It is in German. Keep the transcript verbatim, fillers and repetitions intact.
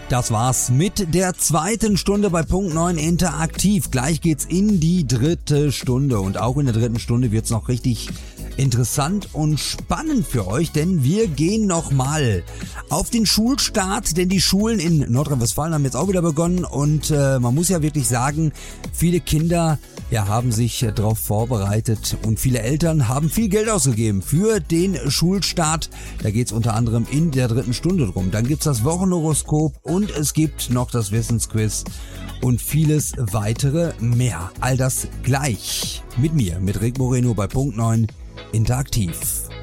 Das war's mit der zweiten Stunde bei Punkt neun Interaktiv. Gleich geht's in die dritte Stunde und auch in der dritten Stunde wird's noch richtig interessant und spannend für euch, denn wir gehen nochmal auf den Schulstart, denn die Schulen in Nordrhein-Westfalen haben jetzt auch wieder begonnen und äh, man muss ja wirklich sagen, viele Kinder ja, haben sich äh, darauf vorbereitet und viele Eltern haben viel Geld ausgegeben für den Schulstart. Da geht's unter anderem in der dritten Stunde drum. Dann gibt's das Wochenhoroskop und es gibt noch das Wissensquiz und vieles weitere mehr. All das gleich mit mir, mit Rick Moreno bei Punkt neun Interaktiv.